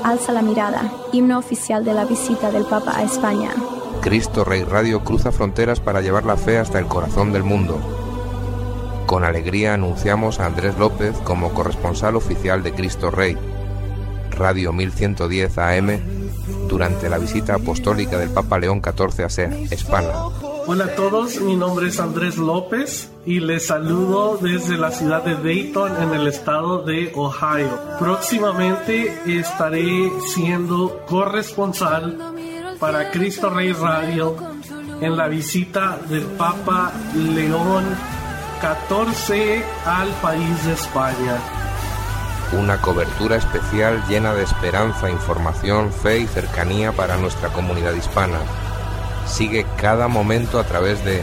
Alza la mirada, himno oficial de la visita del Papa a España. Cristo Rey Radio cruza fronteras para llevar la fe hasta el corazón del mundo. Con alegría anunciamos a Andrés López como corresponsal oficial de Cristo Rey, Radio 1110 AM, durante la visita apostólica del Papa León XIV a España. Hola a todos, mi nombre es Andrés López y les saludo desde la ciudad de Dayton en el estado de Ohio. Próximamente estaré siendo corresponsal para Cristo Rey Radio en la visita del Papa León XIV al país de España. Una cobertura especial llena de esperanza, información, fe y cercanía para nuestra comunidad hispana. Sigue cada momento a través de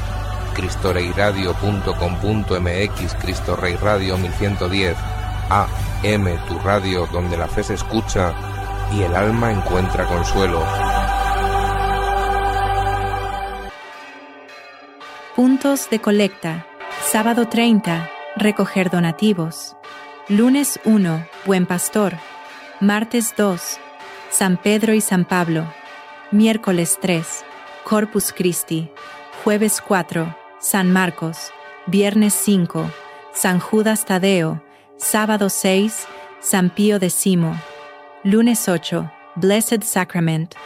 cristoreiradio.com.mx, Cristo Rey Radio 1110 AM, tu radio donde la fe se escucha y el alma encuentra consuelo. Puntos de colecta. Sábado 30, recoger donativos. Lunes 1, Buen Pastor. Martes 2, San Pedro y San Pablo. Miércoles 3, Corpus Christi. Jueves 4, San Marcos. Viernes 5, San Judas Tadeo. Sábado 6, San Pío X. Lunes 8, Blessed Sacrament.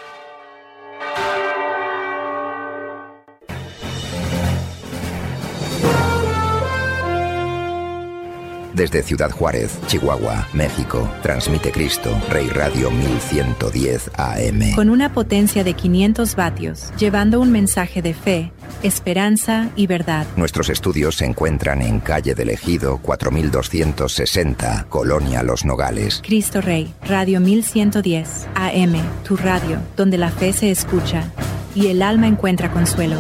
Desde Ciudad Juárez, Chihuahua, México, transmite Cristo Rey Radio 1110 AM. Con una potencia de 500 vatios, llevando un mensaje de fe, esperanza y verdad. Nuestros estudios se encuentran en Calle del Ejido 4260, Colonia Los Nogales. Cristo Rey, Radio 1110 AM, tu radio, donde la fe se escucha y el alma encuentra consuelo.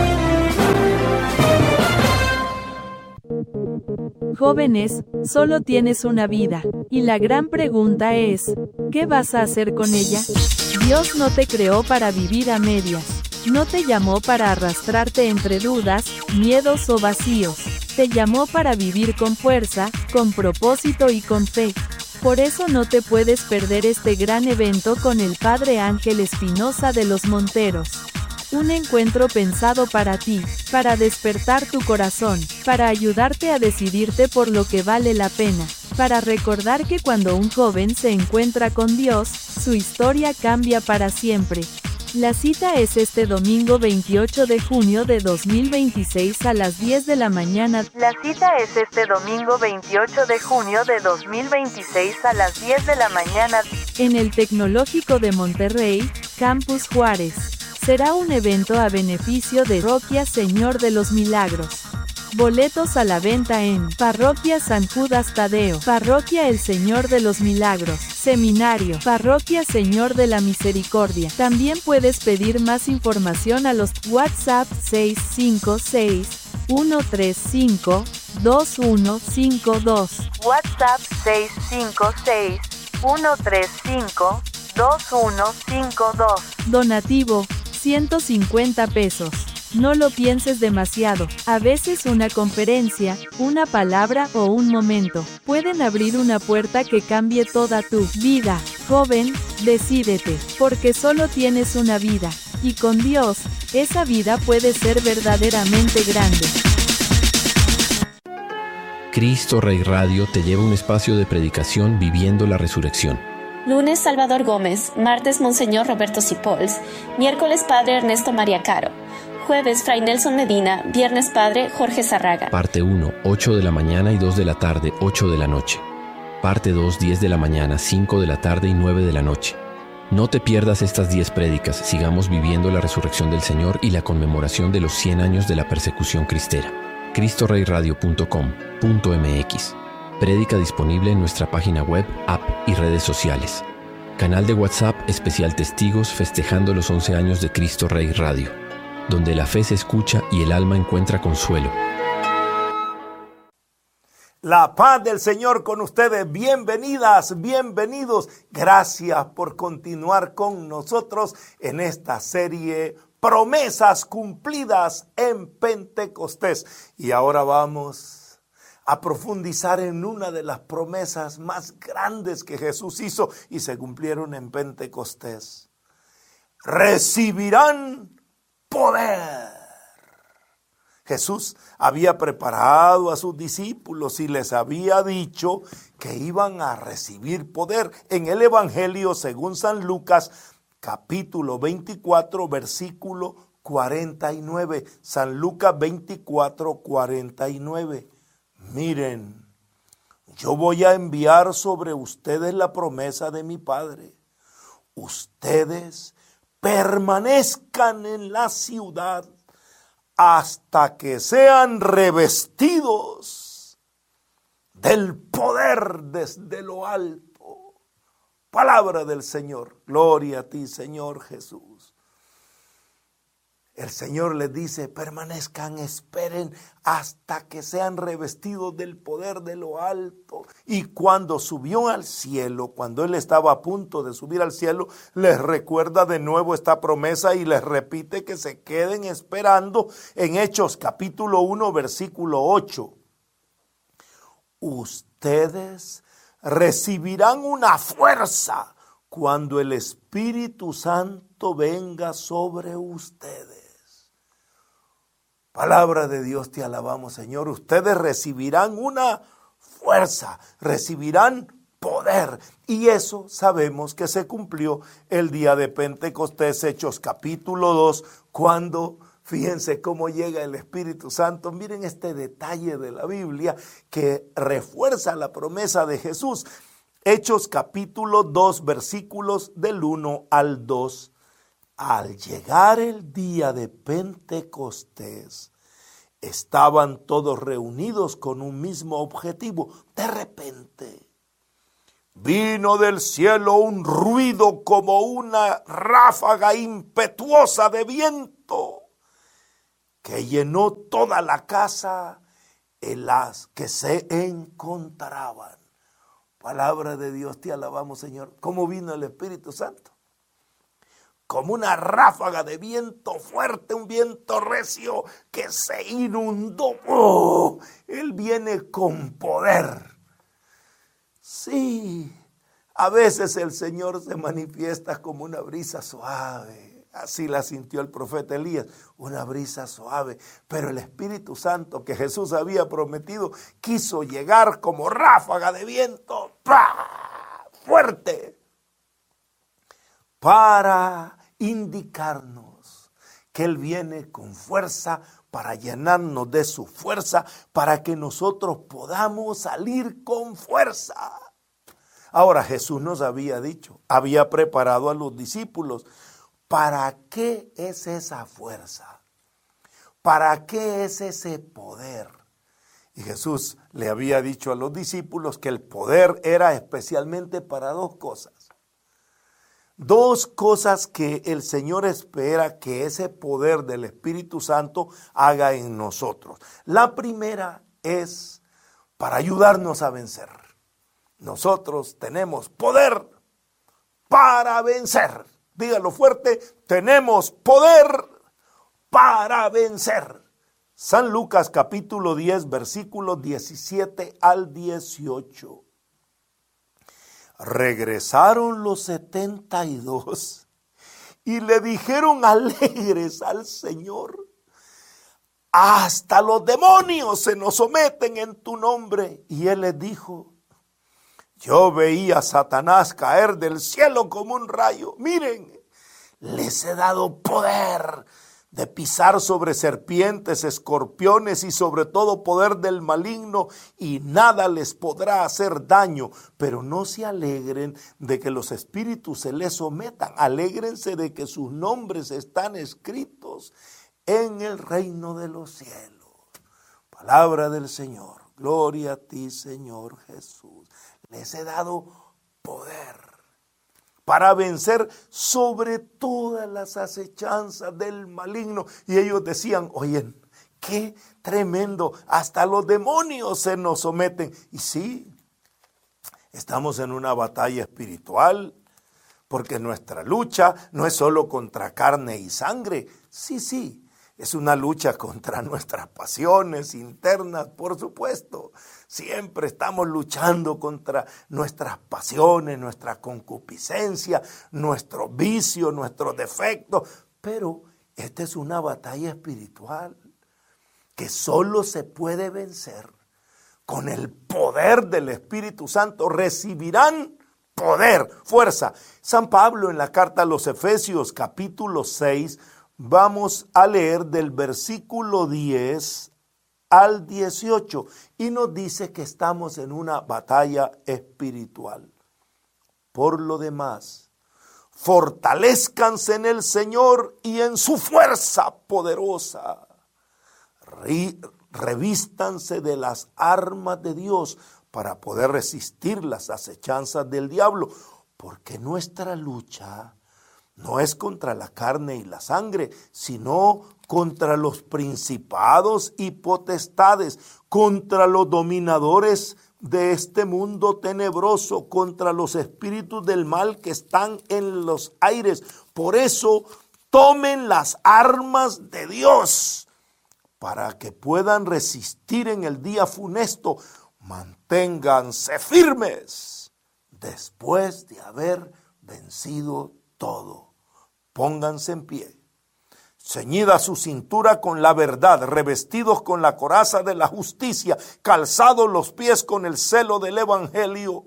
Jóvenes, solo tienes una vida, y la gran pregunta es, ¿qué vas a hacer con ella? Dios no te creó para vivir a medias, no te llamó para arrastrarte entre dudas, miedos o vacíos, te llamó para vivir con fuerza, con propósito y con fe. Por eso no te puedes perder este gran evento con el Padre Ángel Espinosa de los Monteros. Un encuentro pensado para ti, para despertar tu corazón, para ayudarte a decidirte por lo que vale la pena, para recordar que cuando un joven se encuentra con Dios, su historia cambia para siempre. La cita es este domingo 28 de junio de 2026 a las 10 de la mañana. La cita es este domingo 28 de junio de 2026 a las 10 de la mañana en el Tecnológico de Monterrey, Campus Juárez. Será un evento a beneficio de Parroquia Señor de los Milagros. Boletos a la venta en Parroquia San Judas Tadeo, Parroquia El Señor de los Milagros, Seminario, Parroquia Señor de la Misericordia. También puedes pedir más información a los WhatsApp 656-135-2152. WhatsApp 656-135-2152. Donativo 150 pesos. No lo pienses demasiado. A veces una conferencia, una palabra o un momento pueden abrir una puerta que cambie toda tu vida. Joven, decídete, porque solo tienes una vida, y con Dios, esa vida puede ser verdaderamente grande. Cristo Rey Radio te lleva a un espacio de predicación viviendo la resurrección. Lunes Salvador Gómez, martes Monseñor Roberto Cipols, miércoles Padre Ernesto María Caro, jueves Fray Nelson Medina, viernes Padre Jorge Zarraga. Parte 1, 8 de la mañana y 2 de la tarde, 8 de la noche. Parte 2, 10 de la mañana, 5 de la tarde y 9 de la noche. No te pierdas estas 10 prédicas, sigamos viviendo la resurrección del Señor y la conmemoración de los 100 años de la persecución cristera. CristoReyRadio.com.mx. Prédica disponible en nuestra página web, app y redes sociales. Canal de WhatsApp especial Testigos festejando los 11 años de Cristo Rey Radio, donde la fe se escucha y el alma encuentra consuelo. La paz del Señor con ustedes. Bienvenidas, bienvenidos. Gracias por continuar con nosotros en esta serie Promesas cumplidas en Pentecostés. Y ahora vamos a profundizar en una de las promesas más grandes que Jesús hizo y se cumplieron en Pentecostés. Recibirán poder. Jesús había preparado a sus discípulos y les había dicho que iban a recibir poder. En el Evangelio según San Lucas, capítulo 24, versículo 49. San Lucas 24, 49. Miren, yo voy a enviar sobre ustedes la promesa de mi Padre. Ustedes permanezcan en la ciudad hasta que sean revestidos del poder desde lo alto. Palabra del Señor. Gloria a ti, Señor Jesús. El Señor les dice, permanezcan, esperen hasta que sean revestidos del poder de lo alto. Y cuando subió al cielo, cuando Él estaba a punto de subir al cielo, les recuerda de nuevo esta promesa y les repite que se queden esperando en Hechos capítulo 1, versículo 8. Ustedes recibirán una fuerza cuando el Espíritu Santo venga sobre ustedes. Palabra de Dios, te alabamos, Señor. Ustedes recibirán una fuerza, recibirán poder. Y eso sabemos que se cumplió el día de Pentecostés, Hechos capítulo 2, cuando, fíjense cómo llega el Espíritu Santo. Miren este detalle de la Biblia que refuerza la promesa de Jesús. Hechos capítulo 2, versículos del 1 al 2. Al llegar el día de Pentecostés, estaban todos reunidos con un mismo objetivo. De repente, vino del cielo un ruido como una ráfaga impetuosa de viento que llenó toda la casa en las que se encontraban. Palabra de Dios, te alabamos, Señor. ¿Cómo vino el Espíritu Santo? Como una ráfaga de viento fuerte, un viento recio que se inundó. ¡Oh! Él viene con poder. Sí, a veces el Señor se manifiesta como una brisa suave. Así la sintió el profeta Elías, una brisa suave. Pero el Espíritu Santo que Jesús había prometido quiso llegar como ráfaga de viento. ¡Pah! Fuerte. Para indicarnos que Él viene con fuerza, para llenarnos de su fuerza, para que nosotros podamos salir con fuerza. Ahora Jesús nos había dicho, había preparado a los discípulos, ¿para qué es esa fuerza? ¿Para qué es ese poder? Y Jesús le había dicho a los discípulos que el poder era especialmente para dos cosas. Dos cosas que el Señor espera que ese poder del Espíritu Santo haga en nosotros. La primera es para ayudarnos a vencer. Nosotros tenemos poder para vencer. Dígalo fuerte, tenemos poder para vencer. San Lucas capítulo 10, versículos 17 al 18. Regresaron los 72 y le dijeron alegres al Señor, hasta los demonios se nos someten en tu nombre. Y Él les dijo, yo veía a Satanás caer del cielo como un rayo. Miren, les he dado poder de pisar sobre serpientes, escorpiones y sobre todo poder del maligno, y nada les podrá hacer daño. Pero no se alegren de que los espíritus se les sometan, alégrense de que sus nombres están escritos en el reino de los cielos. Palabra del Señor. Gloria a ti, Señor Jesús. Les he dado poder para vencer sobre todas las acechanzas del maligno. Y ellos decían, oye, qué tremendo, hasta los demonios se nos someten. Y sí, estamos en una batalla espiritual, porque nuestra lucha no es solo contra carne y sangre. Sí, Es una lucha contra nuestras pasiones internas, por supuesto. Siempre estamos luchando contra nuestras pasiones, nuestra concupiscencia, nuestro vicio, nuestros defectos. Pero esta es una batalla espiritual que solo se puede vencer con el poder del Espíritu Santo. Recibirán poder, fuerza. San Pablo en la carta a los Efesios capítulo 6, vamos a leer del versículo 10 al 18 y nos dice que estamos en una batalla espiritual. Por lo demás, fortalezcanse en el Señor y en su fuerza poderosa. Revístanse de las armas de Dios para poder resistir las acechanzas del diablo, porque nuestra lucha no es contra la carne y la sangre, sino contra los principados y potestades, contra los dominadores de este mundo tenebroso, contra los espíritus del mal que están en los aires. Por eso, tomen las armas de Dios para que puedan resistir en el día funesto. Manténganse firmes después de haber vencido todo. Pónganse en pie, ceñida su cintura con la verdad, revestidos con la coraza de la justicia, calzados los pies con el celo del evangelio,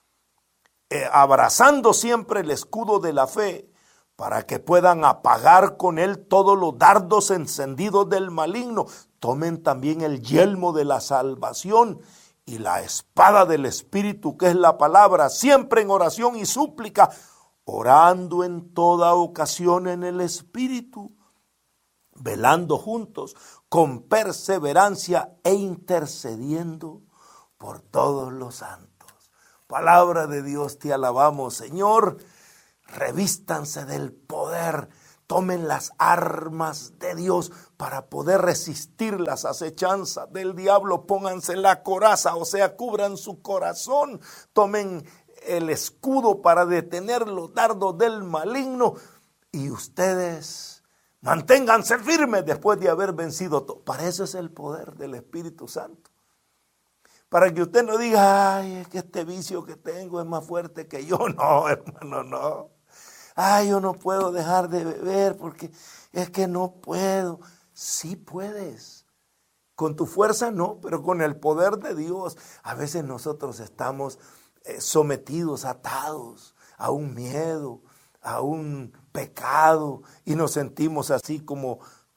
abrazando siempre el escudo de la fe, para que puedan apagar con él todos los dardos encendidos del maligno. Tomen también el yelmo de la salvación y la espada del Espíritu, que es la palabra, siempre en oración y súplica, orando en toda ocasión en el Espíritu, velando juntos con perseverancia e intercediendo por todos los santos. Palabra de Dios, te alabamos, Señor. Revístanse del poder, tomen las armas de Dios para poder resistir las acechanzas del diablo. Pónganse la coraza, o sea, cubran su corazón, tomen el escudo para detener los dardos del maligno y ustedes manténganse firmes después de haber vencido todo. Para eso es el poder del Espíritu Santo. Para que usted no diga, ay, es que este vicio que tengo es más fuerte que yo. No, hermano, no. Ay, yo no puedo dejar de beber porque es que no puedo. Sí puedes. Con tu fuerza no, pero con el poder de Dios. A veces nosotros estamos sometidos, atados a un miedo, a un pecado y nos sentimos así como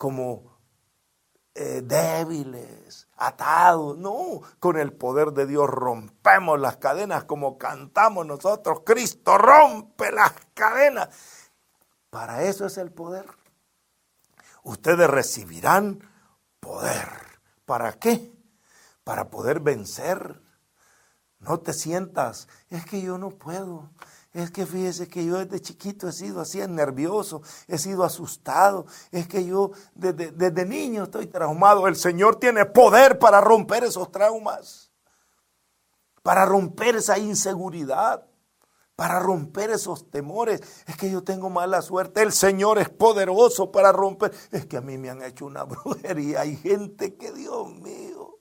débiles, atados. No, con el poder de Dios rompemos las cadenas como cantamos nosotros. Cristo rompe las cadenas. Para eso es el poder. Ustedes recibirán poder. ¿Para qué? Para poder vencer. No te sientas, es que yo no puedo. Es que fíjese que yo desde chiquito he sido así nervioso, he sido asustado. Es que yo desde niño estoy traumado. El Señor tiene poder para romper esos traumas, para romper esa inseguridad, para romper esos temores. Es que yo tengo mala suerte. El Señor es poderoso para romper. Es que a mí me han hecho una brujería. Hay gente que, Dios mío,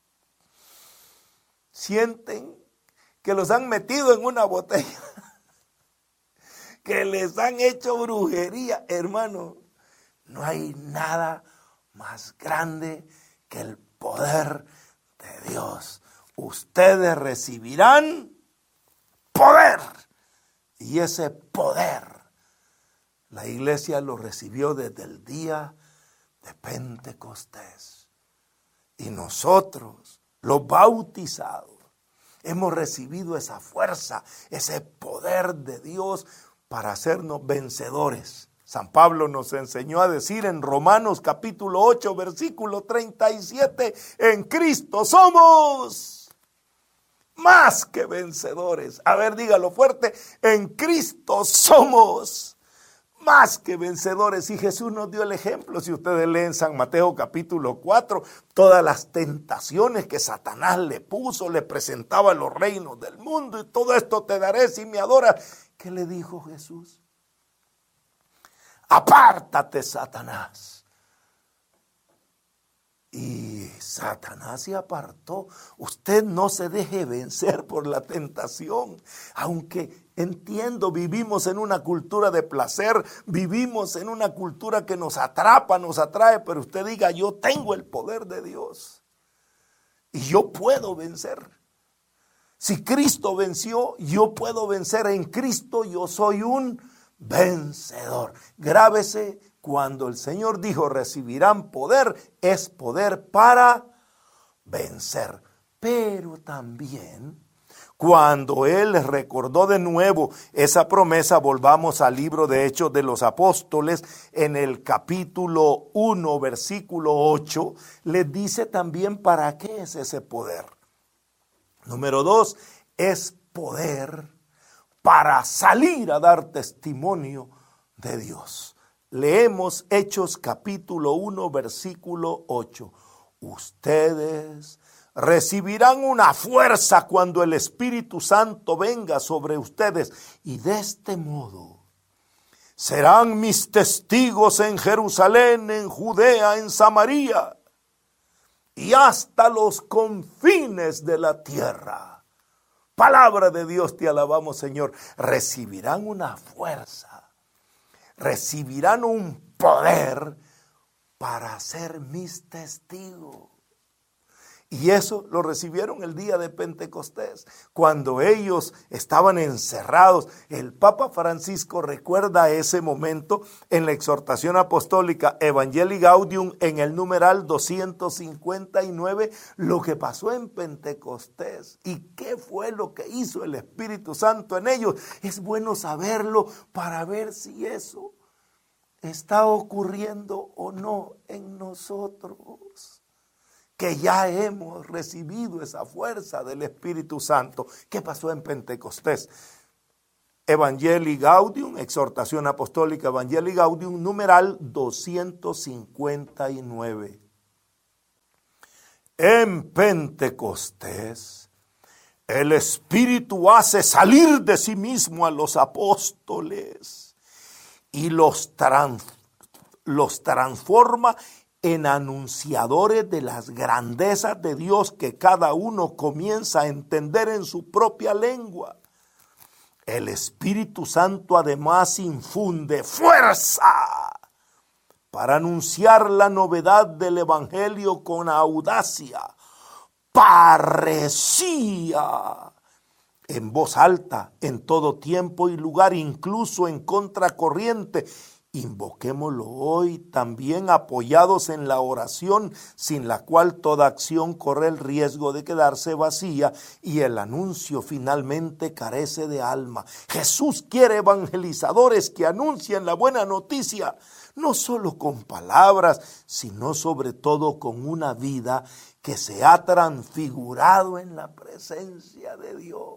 sienten que los han metido en una botella, que les han hecho brujería. Hermano, no hay nada más grande que el poder de Dios. Ustedes recibirán poder. Y ese poder, la iglesia lo recibió desde el día de Pentecostés. Y nosotros, los bautizados, hemos recibido esa fuerza, ese poder de Dios para hacernos vencedores. San Pablo nos enseñó a decir en Romanos capítulo 8, versículo 37, en Cristo somos más que vencedores. A ver, dígalo fuerte, en Cristo somos más que vencedores. Y Jesús nos dio el ejemplo. Si ustedes leen San Mateo capítulo 4, todas las tentaciones que Satanás le puso, le presentaba los reinos del mundo, y todo esto te daré si me adoras. ¿Qué le dijo Jesús? Apártate, Satanás. y Satanás se apartó. Usted no se deje vencer por la tentación. Aunque entiendo, vivimos en una cultura de placer, vivimos en una cultura que nos atrapa, nos atrae, pero usted diga, yo tengo el poder de Dios y yo puedo vencer. Si Cristo venció, yo puedo vencer. En Cristo yo soy un vencedor. Grábese, cuando el Señor dijo recibirán poder, es poder para vencer. Pero también cuando Él les recordó de nuevo esa promesa, volvamos al libro de Hechos de los Apóstoles, en el capítulo 1, versículo 8, les dice también para qué es ese poder. Número 2, es poder para salir a dar testimonio de Dios. Leemos Hechos capítulo 1, versículo 8. Ustedes recibirán una fuerza cuando el Espíritu Santo venga sobre ustedes, y de este modo serán mis testigos en Jerusalén, en Judea, en Samaria y hasta los confines de la tierra. Palabra de Dios, te alabamos, Señor. Recibirán una fuerza. Recibirán un poder para ser mis testigos. Y eso lo recibieron el día de Pentecostés, cuando ellos estaban encerrados. El Papa Francisco recuerda ese momento en la exhortación apostólica Evangelii Gaudium, en el numeral 259, lo que pasó en Pentecostés y qué fue lo que hizo el Espíritu Santo en ellos. Es bueno saberlo para ver si eso está ocurriendo o no en nosotros, que ya hemos recibido esa fuerza del Espíritu Santo. ¿Qué pasó en Pentecostés? Evangelii Gaudium, exhortación apostólica Evangelii Gaudium, numeral 259. En Pentecostés, el Espíritu hace salir de sí mismo a los apóstoles y los transforma en anunciadores de las grandezas de Dios, que cada uno comienza a entender en su propia lengua. El Espíritu Santo además infunde fuerza para anunciar la novedad del Evangelio con audacia, parresía, en voz alta, en todo tiempo y lugar, incluso en contracorriente. Invoquémoslo hoy también apoyados en la oración, sin la cual toda acción corre el riesgo de quedarse vacía y el anuncio finalmente carece de alma. Jesús quiere evangelizadores que anuncien la buena noticia, no solo con palabras, sino sobre todo con una vida que se ha transfigurado en la presencia de Dios.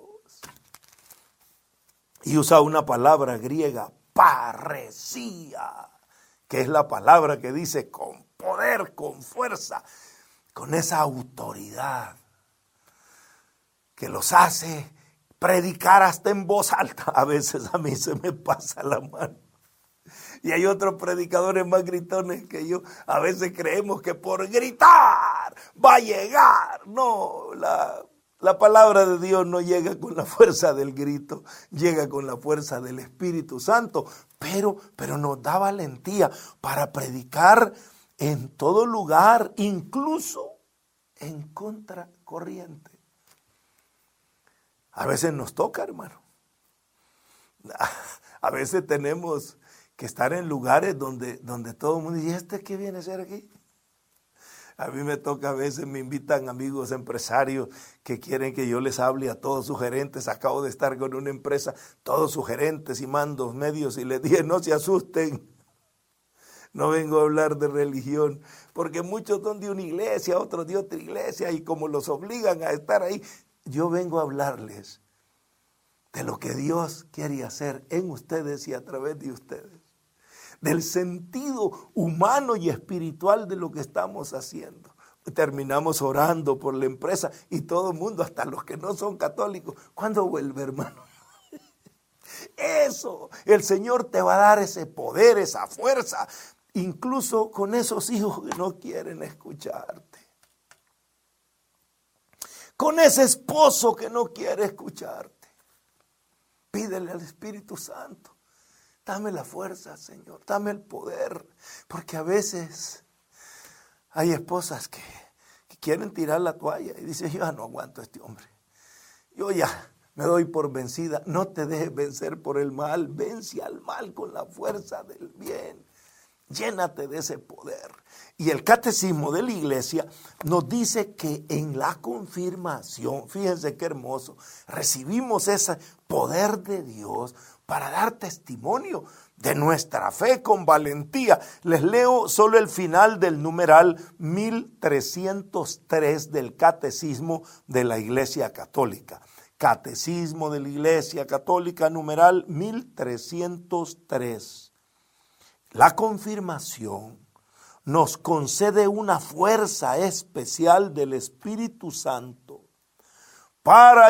Y usa una palabra griega, parresía, que es la palabra que dice con poder, con fuerza, con esa autoridad que los hace predicar hasta en voz alta. A veces a mí se me pasa la mano. Y hay otros predicadores más gritones que yo. A veces creemos que por gritar va a llegar. No, la palabra de Dios no llega con la fuerza del grito, llega con la fuerza del Espíritu Santo, pero nos da valentía para predicar en todo lugar, incluso en contracorriente. A veces nos toca, hermano. A veces tenemos que estar en lugares donde todo el mundo dice, ¿y este qué viene a hacer aquí? A mí me toca, a veces me invitan amigos empresarios que quieren que yo les hable a todos sus gerentes. Acabo de estar con una empresa, todos sus gerentes y mandos medios, y les dije, no se asusten, no vengo a hablar de religión, porque muchos son de una iglesia, otros de otra iglesia, y como los obligan a estar ahí, yo vengo a hablarles de lo que Dios quiere hacer en ustedes y a través de ustedes, del sentido humano y espiritual de lo que estamos haciendo. Terminamos orando por la empresa y todo el mundo, hasta los que no son católicos, ¿cuándo vuelve, hermano? Eso, el Señor te va a dar ese poder, esa fuerza, incluso con esos hijos que no quieren escucharte, con ese esposo que no quiere escucharte. Pídele al Espíritu Santo, dame la fuerza, Señor, dame el poder, porque a veces hay esposas que quieren tirar la toalla y dicen, yo ya no aguanto a este hombre, yo ya me doy por vencida. No te dejes vencer por el mal, vence al mal con la fuerza del bien, llénate de ese poder. Y el catecismo de la iglesia nos dice que en la confirmación, fíjense qué hermoso, recibimos ese poder de Dios para dar testimonio de nuestra fe con valentía. Les leo solo el final del numeral 1303 del Catecismo de la Iglesia Católica. Catecismo de la Iglesia Católica, numeral 1303. La confirmación nos concede una fuerza especial del Espíritu Santo para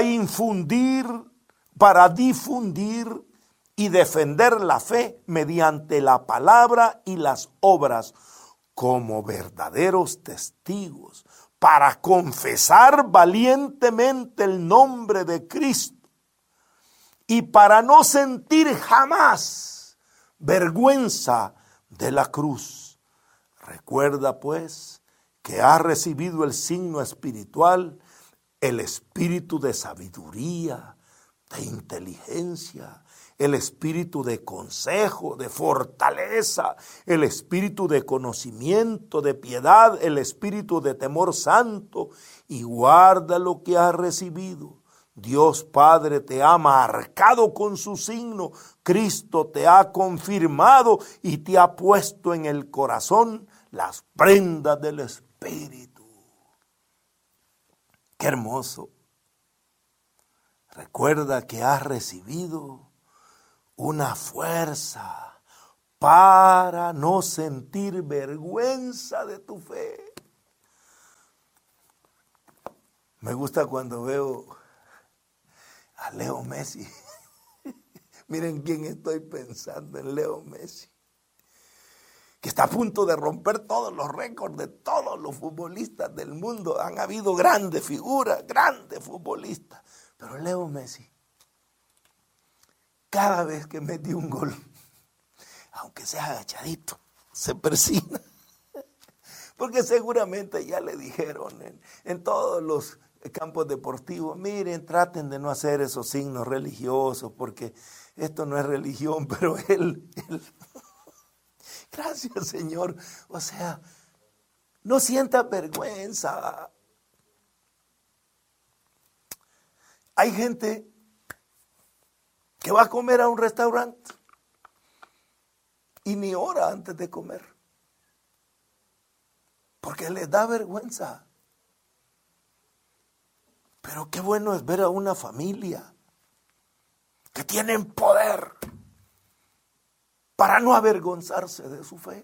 difundir y defender la fe mediante la palabra y las obras como verdaderos testigos, para confesar valientemente el nombre de Cristo y para no sentir jamás vergüenza de la cruz. Recuerda pues que has recibido el signo espiritual, el espíritu de sabiduría, de inteligencia, el espíritu de consejo, de fortaleza, el espíritu de conocimiento, de piedad, el espíritu de temor santo, y guarda lo que has recibido. Dios Padre te ha marcado con su signo, Cristo te ha confirmado y te ha puesto en el corazón las prendas del Espíritu. ¡Qué hermoso! Recuerda que has recibido una fuerza para no sentir vergüenza de tu fe. Me gusta cuando veo a Leo Messi. Miren quién estoy pensando, en Leo Messi, que está a punto de romper todos los récords de todos los futbolistas del mundo. Han habido grandes figuras, grandes futbolistas, pero Leo Messi, cada vez que mete un gol, aunque sea agachadito, se persina. Porque seguramente ya le dijeron en todos los campos deportivos, miren, traten de no hacer esos signos religiosos, porque esto no es religión, pero él gracias, Señor. O sea, no sienta vergüenza. Hay gente que va a comer a un restaurante y ni ora antes de comer, porque les da vergüenza. Pero qué bueno es ver a una familia que tienen poder para no avergonzarse de su fe.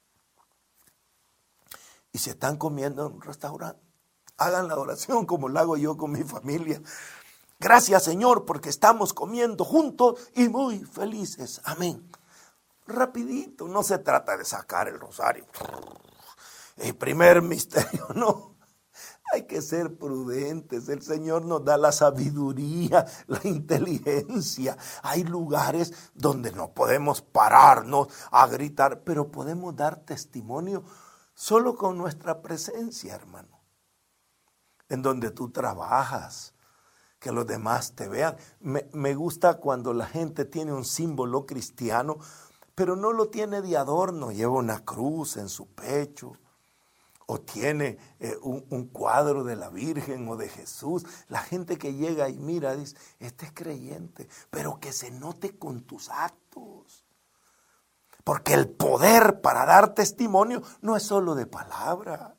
Y si están comiendo en un restaurante, hagan la oración como la hago yo con mi familia. Gracias, Señor, porque estamos comiendo juntos y muy felices. Amén. Rapidito, no se trata de sacar el rosario. El primer misterio, no. Hay que ser prudentes. El Señor nos da la sabiduría, la inteligencia. Hay lugares donde no podemos pararnos a gritar, pero podemos dar testimonio solo con nuestra presencia, hermano. En donde tú trabajas, que los demás te vean. Me gusta cuando la gente tiene un símbolo cristiano, pero no lo tiene de adorno. Lleva una cruz en su pecho, o tiene un cuadro de la Virgen o de Jesús. La gente que llega y mira dice, este es creyente, pero que se note con tus actos. Porque el poder para dar testimonio no es solo de palabra,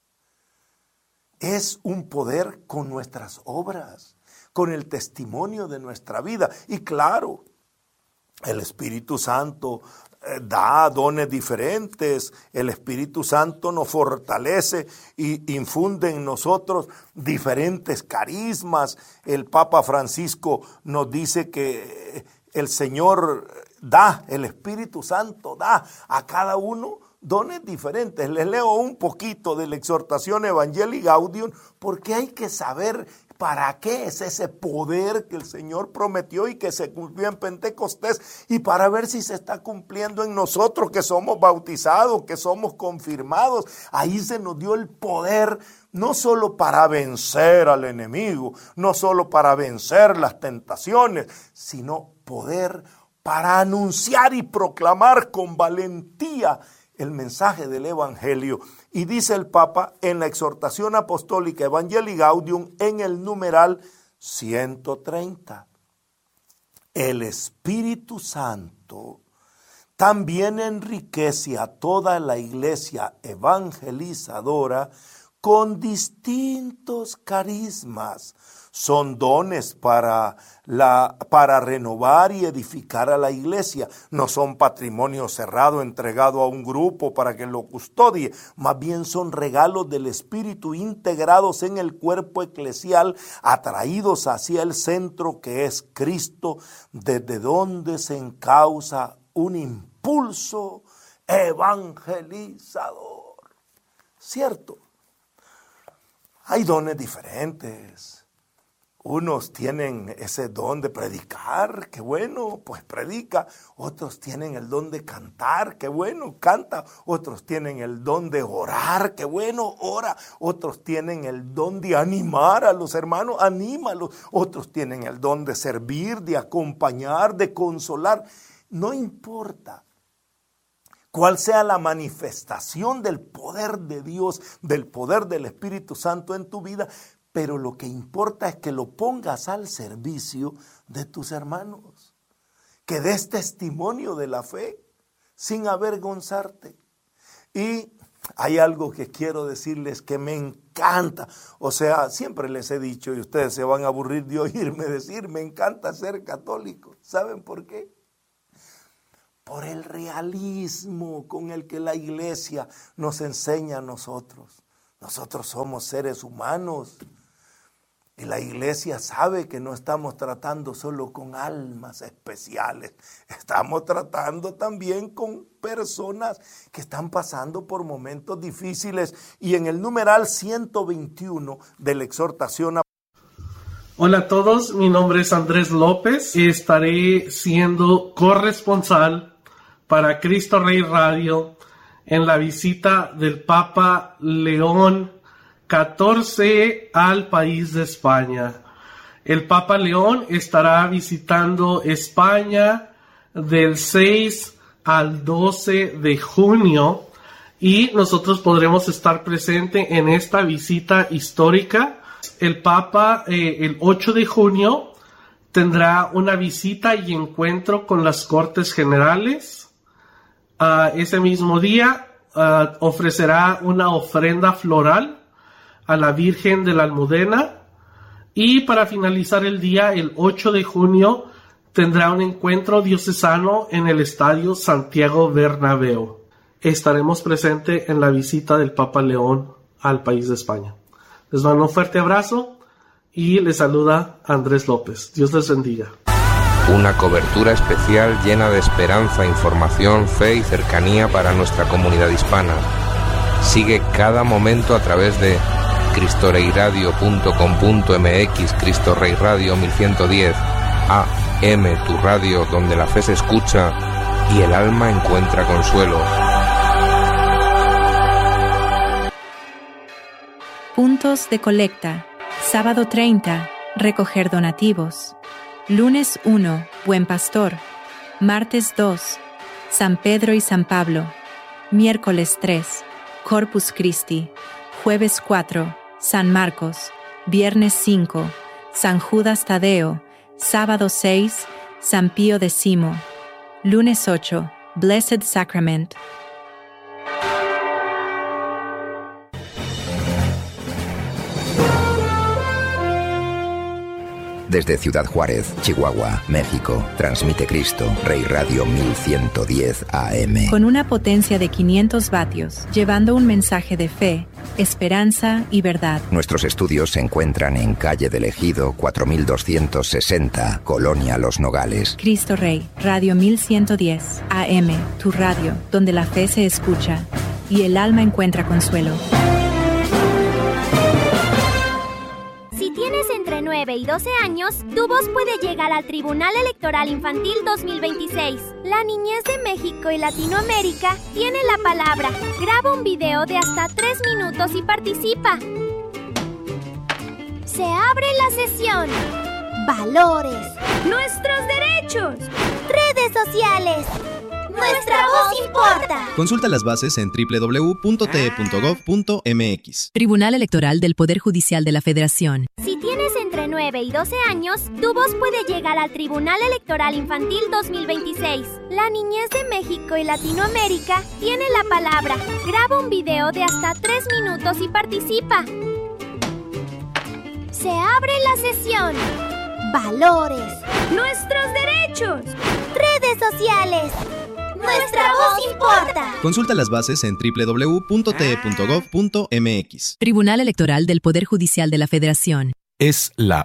es un poder con nuestras obras, con el testimonio de nuestra vida. Y claro, el Espíritu Santo da dones diferentes. El Espíritu Santo nos fortalece y infunde en nosotros diferentes carismas. El Papa Francisco nos dice que el Señor el Espíritu Santo da a cada uno dones diferentes. Les leo un poquito de la exhortación Evangelii Gaudium, porque hay que saber para qué es ese poder que el Señor prometió y que se cumplió en Pentecostés, y para ver si se está cumpliendo en nosotros que somos bautizados, que somos confirmados. Ahí se nos dio el poder, no solo para vencer al enemigo, no solo para vencer las tentaciones, sino poder para anunciar y proclamar con valentía el mensaje del Evangelio. Y dice el Papa en la exhortación apostólica Evangelii Gaudium en el numeral 130. El Espíritu Santo también enriquece a toda la iglesia evangelizadora con distintos carismas. Son dones para renovar y edificar a la iglesia. No son patrimonio cerrado entregado a un grupo para que lo custodie. Más bien son regalos del Espíritu integrados en el cuerpo eclesial, atraídos hacia el centro que es Cristo, desde donde se encausa un impulso evangelizador. ¿Cierto? Hay dones diferentes. Unos tienen ese don de predicar, qué bueno, pues predica. Otros tienen el don de cantar, qué bueno, canta. Otros tienen el don de orar, qué bueno, ora. Otros tienen el don de animar a los hermanos, anímalos. Otros tienen el don de servir, de acompañar, de consolar. No importa cuál sea la manifestación del poder de Dios, del poder del Espíritu Santo en tu vida, pero lo que importa es que lo pongas al servicio de tus hermanos, que des testimonio de la fe sin avergonzarte. Y hay algo que quiero decirles que me encanta, o sea, siempre les he dicho y ustedes se van a aburrir de oírme decir, me encanta ser católico. ¿Saben por qué? Por el realismo con el que la iglesia nos enseña a nosotros. Nosotros somos seres humanos. Y la iglesia sabe que no estamos tratando solo con almas especiales, estamos tratando también con personas que están pasando por momentos difíciles. Y en el numeral 121 de la exhortación. Hola a todos, mi nombre es Andrés López y estaré siendo corresponsal para Cristo Rey Radio en la visita del Papa León XIV al país de España. El Papa León estará visitando España del 6 al 12 de junio y nosotros podremos estar presentes en esta visita histórica. El Papa el 8 de junio tendrá una visita y encuentro con las Cortes Generales. Ese mismo día ofrecerá una ofrenda floral a la Virgen de la Almudena, y para finalizar el día, el 8 de junio, tendrá un encuentro diocesano en el Estadio Santiago Bernabéu. Estaremos presentes en la visita del Papa León al país de España. Les mando un fuerte abrazo y les saluda Andrés López. Dios les bendiga. Una cobertura especial llena de esperanza, información, fe y cercanía para nuestra comunidad hispana. Sigue cada momento a través de cristoreiradio.com.mx, Cristo Rey Radio 1110, AM, tu radio donde la fe se escucha y el alma encuentra consuelo. Puntos de colecta. Sábado 30, recoger donativos. Lunes 1, Buen Pastor. Martes 2, San Pedro y San Pablo. Miércoles 3, Corpus Christi. Jueves 4, San Marcos. Viernes 5, San Judas Tadeo. Sábado 6, San Pío X. Lunes 8, Blessed Sacrament. Desde Ciudad Juárez, Chihuahua, México, transmite Cristo, Rey Radio 1110 AM. Con una potencia de 500 vatios, llevando un mensaje de fe, esperanza y verdad. Nuestros estudios se encuentran en Calle del Ejido 4260, Colonia Los Nogales. Cristo Rey, Radio 1110 AM, tu radio, donde la fe se escucha y el alma encuentra consuelo. Si tienes entre 9 y 12 años, tu voz puede llegar al Tribunal Electoral Infantil 2026. La niñez de México y Latinoamérica tiene la palabra. Graba un video de hasta 3 minutos y participa. Se abre la sesión. Valores. Nuestros derechos. Redes sociales. Nuestra voz importa. Consulta las bases en www.te.gov.mx. Tribunal Electoral del Poder Judicial de la Federación. Si tienes entre 9 y 12 años, tu voz puede llegar al Tribunal Electoral Infantil 2026. La niñez de México y Latinoamérica tiene la palabra. Graba un video de hasta 3 minutos y participa. Se abre la sesión. Valores. Nuestros derechos. Redes sociales. Nuestra voz importa. Consulta las bases en www.te.gov.mx. Tribunal Electoral del Poder Judicial de la Federación. Es la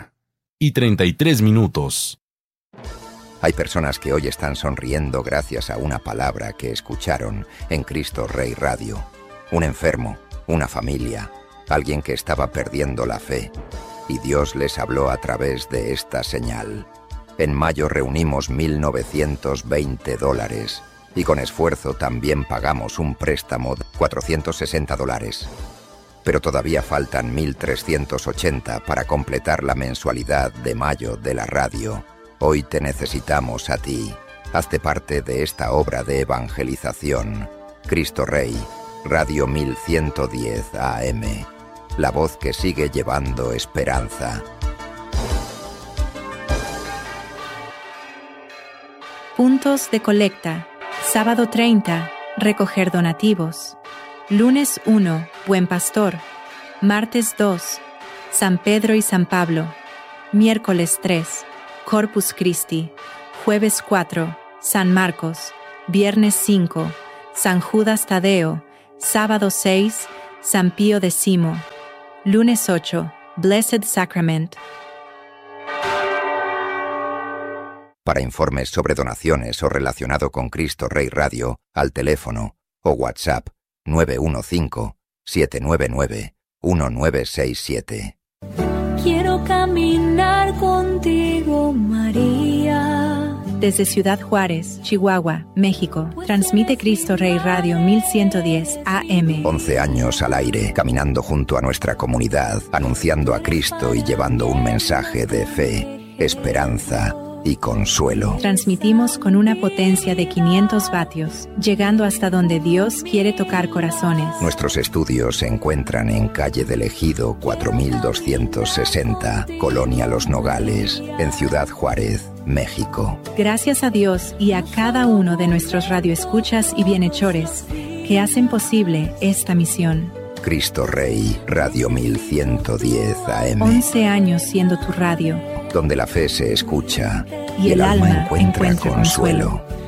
1:33. Hay personas que hoy están sonriendo gracias a una palabra que escucharon en Cristo Rey Radio. Un enfermo, una familia, alguien que estaba perdiendo la fe. Y Dios les habló a través de esta señal. En mayo reunimos $1,920 y con esfuerzo también pagamos un préstamo de $460. Pero todavía faltan 1,380 para completar la mensualidad de mayo de la radio. Hoy te necesitamos a ti. Hazte parte de esta obra de evangelización. Cristo Rey, Radio 1110 AM. La voz que sigue llevando esperanza. Puntos de colecta. Sábado 30, recoger donativos. Lunes 1, Buen Pastor. Martes 2, San Pedro y San Pablo. Miércoles 3, Corpus Christi. Jueves 4, San Marcos. Viernes 5, San Judas Tadeo. Sábado 6, San Pío X. Lunes 8, Blessed Sacrament. Para informes sobre donaciones o relacionado con Cristo Rey Radio, al teléfono o WhatsApp 915-799-1967. Quiero caminar contigo, María. Desde Ciudad Juárez, Chihuahua, México, transmite Cristo Rey Radio 1110 AM. 11 años al aire, caminando junto a nuestra comunidad, anunciando a Cristo y llevando un mensaje de fe, esperanza y consuelo. Transmitimos con una potencia de 500 vatios, llegando hasta donde Dios quiere tocar corazones. Nuestros estudios se encuentran en Calle del Ejido 4260, Colonia Los Nogales, en Ciudad Juárez, México. Gracias a Dios y a cada uno de nuestros radioescuchas y bienhechores que hacen posible esta misión. Cristo Rey, Radio 1110 AM. 11 años siendo tu radio, donde la fe se escucha y el alma encuentra consuelo.